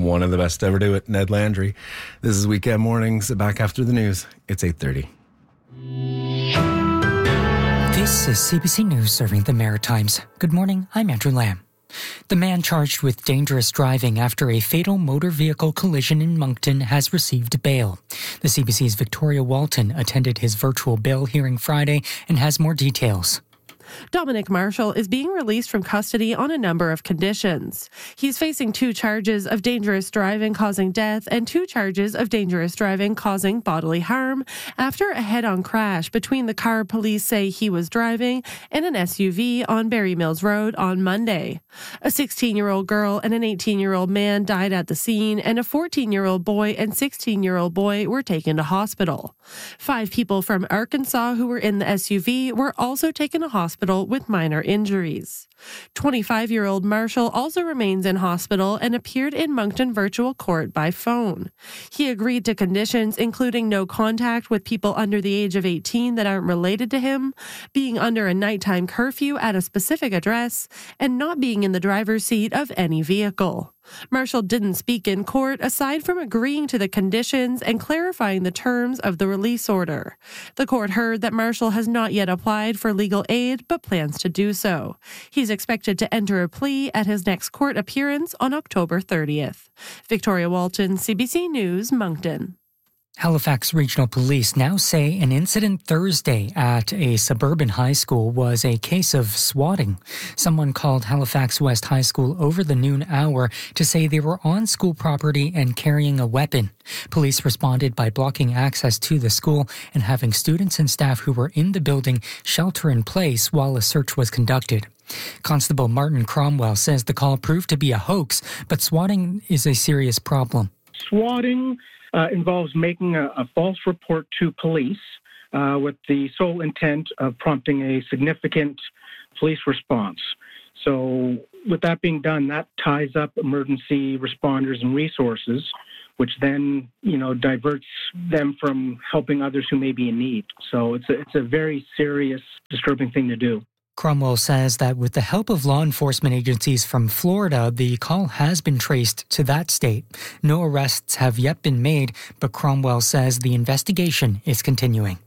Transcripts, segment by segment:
one of the best to ever do it, Ned Landry. This is Weekend Mornings. Back after the news. It's 8:30. This is CBC News serving the Maritimes. Good morning, I'm Andrew Lamb. The man charged with dangerous driving after a fatal motor vehicle collision in Moncton has received bail. The CBC's Victoria Walton attended his virtual bail hearing Friday and has more details. Dominic Marshall is being released from custody on a number of conditions. He's facing 2 charges of dangerous driving causing death and 2 charges of dangerous driving causing bodily harm after a head-on crash between the car police say he was driving and an SUV on Barry Mills Road on Monday. A 16-year-old girl and an 18-year-old man died at the scene, and a 14-year-old boy and 16-year-old boy were taken to hospital. 5 people from Arkansas who were in the SUV were also taken to hospital with minor injuries. 25-year-old Marshall also remains in hospital and appeared in Moncton Virtual Court by phone. He agreed to conditions including no contact with people under the age of 18 that aren't related to him, being under a nighttime curfew at a specific address, and not being in the driver's seat of any vehicle. Marshall didn't speak in court aside from agreeing to the conditions and clarifying the terms of the release order. The court heard that Marshall has not yet applied for legal aid but plans to do so. He's expected to enter a plea at his next court appearance on October 30th. Victoria Walton, CBC News, Moncton. Halifax Regional Police now say an incident Thursday at a suburban high school was a case of swatting. Someone called Halifax West High School over the noon hour to say they were on school property and carrying a weapon. Police responded by blocking access to the school and having students and staff who were in the building shelter in place while a search was conducted. Constable Martin Cromwell says the call proved to be a hoax, but swatting is a serious problem. Swatting involves making a false report to police with the sole intent of prompting a significant police response. So with that being done, that ties up emergency responders and resources, which then, diverts them from helping others who may be in need. So it's a very serious, disturbing thing to do. Cromwell says that with the help of law enforcement agencies from Florida, the call has been traced to that state. No arrests have yet been made, but Cromwell says the investigation is continuing.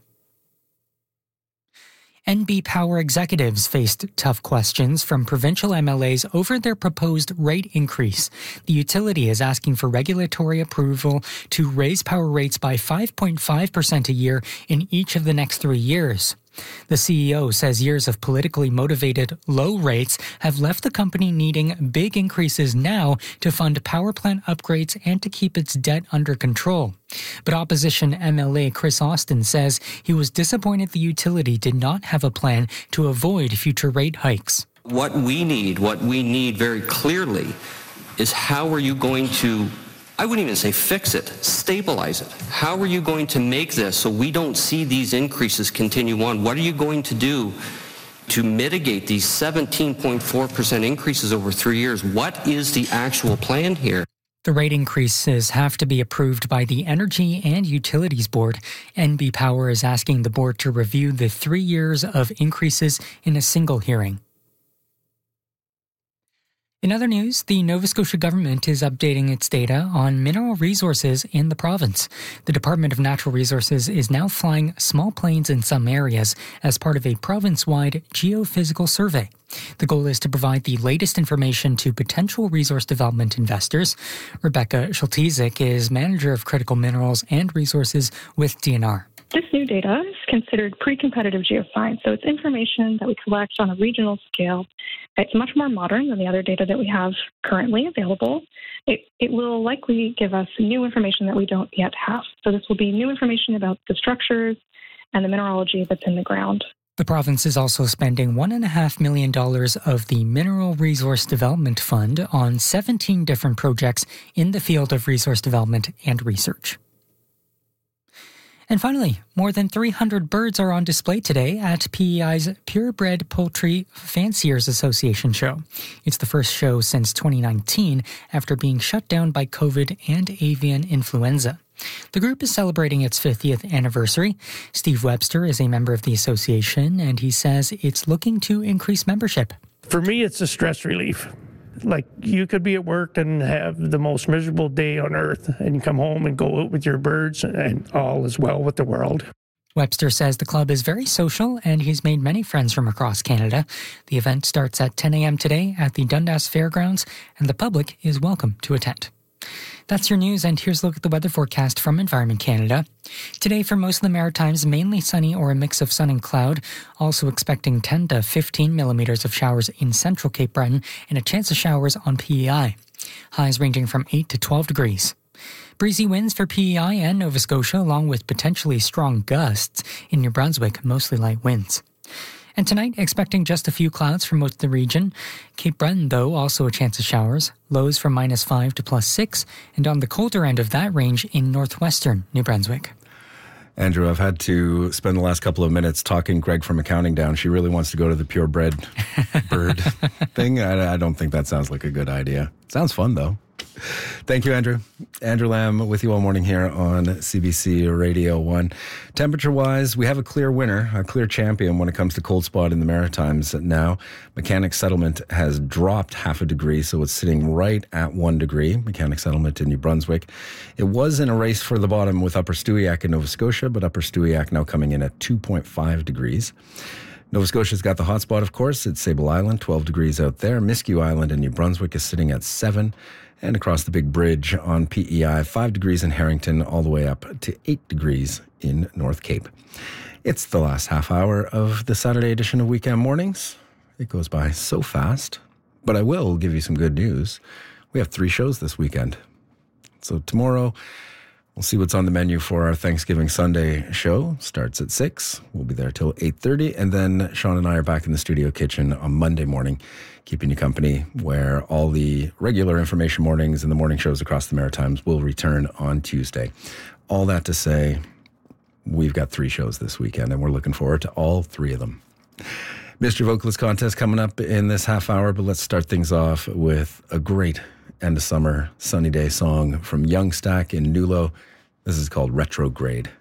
NB Power executives faced tough questions from provincial MLAs over their proposed rate increase. The utility is asking for regulatory approval to raise power rates by 5.5% a year in each of the next 3 years. The CEO says years of politically motivated low rates have left the company needing big increases now to fund power plant upgrades and to keep its debt under control. But opposition MLA Chris Austin says he was disappointed the utility did not have a plan to avoid future rate hikes. What we need very clearly is how are you going to, I wouldn't even say fix it, stabilize it. How are you going to make this so we don't see these increases continue on? What are you going to do to mitigate these 17.4% increases over 3 years? What is the actual plan here? The rate increases have to be approved by the Energy and Utilities Board. NB Power is asking the board to review the 3 years of increases in a single hearing. In other news, the Nova Scotia government is updating its data on mineral resources in the province. The Department of Natural Resources is now flying small planes in some areas as part of a province-wide geophysical survey. The goal is to provide the latest information to potential resource development investors. Rebecca Schultizik is Manager of Critical Minerals and Resources with DNR. This new data is considered pre-competitive geoscience, so it's information that we collect on a regional scale. It's much more modern than the other data that we have currently available. It will likely give us new information that we don't yet have. So this will be new information about the structures and the mineralogy that's in the ground. The province is also spending $1.5 million of the Mineral Resource Development Fund on 17 different projects in the field of resource development and research. And finally, more than 300 birds are on display today at PEI's Purebred Poultry Fanciers Association show. It's the first show since 2019 after being shut down by COVID and avian influenza. The group is celebrating its 50th anniversary. Steve Webster is a member of the association, and he says it's looking to increase membership. For me, it's a stress relief. Like, you could be at work and have the most miserable day on earth, and you come home and go out with your birds, and all is well with the world. Webster says the club is very social and he's made many friends from across Canada. The event starts at 10 a.m. today at the Dundas Fairgrounds, and the public is welcome to attend. That's your news, and here's a look at the weather forecast from Environment Canada. Today for most of the Maritimes, mainly sunny or a mix of sun and cloud. Also expecting 10 to 15 millimeters of showers in central Cape Breton and a chance of showers on PEI. Highs ranging from 8 to 12 degrees. Breezy winds for PEI and Nova Scotia, along with potentially strong gusts. In New Brunswick, mostly light winds. And tonight, expecting just a few clouds for most of the region. Cape Breton, though, also a chance of showers. Lows from -5 to +6, and on the colder end of that range in northwestern New Brunswick. Andrew, I've had to spend the last couple of minutes talking Greg from accounting down. She really wants to go to the purebred bird thing. I don't think that sounds like a good idea. Sounds fun, though. Thank you, Andrew. Andrew Lamb with you all morning here on CBC Radio 1. Temperature-wise, we have a clear winner, a clear champion when it comes to cold spot in the Maritimes now. Mechanic Settlement has dropped half a degree, so it's sitting right at 1 degree. Mechanic Settlement in New Brunswick. It was in a race for the bottom with Upper Stewiacke in Nova Scotia, but Upper Stewiacke now coming in at 2.5 degrees. Nova Scotia's got the hot spot, of course. It's Sable Island, 12 degrees out there. Miscue Island in New Brunswick is sitting at 7. And across the big bridge on PEI, 5 degrees in Harrington, all the way up to 8 degrees in North Cape. It's the last half hour of the Saturday edition of Weekend Mornings. It goes by so fast, but I will give you some good news. We have 3 shows this weekend. So tomorrow, we'll see what's on the menu for our Thanksgiving Sunday show. Starts at 6. We'll be there till 8:30. And then Sean and I are back in the studio kitchen on Monday morning, keeping you company, where all the regular information mornings and the morning shows across the Maritimes will return on Tuesday. All that to say, we've got 3 shows this weekend, and we're looking forward to all 3 of them. Mystery Vocalist Contest coming up in this half hour, but let's start things off with a great end of summer sunny day song from Young Stack in Nulo. This is called Retrograde.